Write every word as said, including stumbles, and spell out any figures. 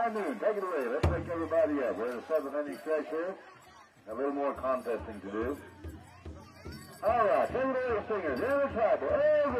High Noon, take it away. Let's wake everybody up. We're in the seventh inning stretch here. A little more contesting to do. All right, take it away, singers. In the tribal.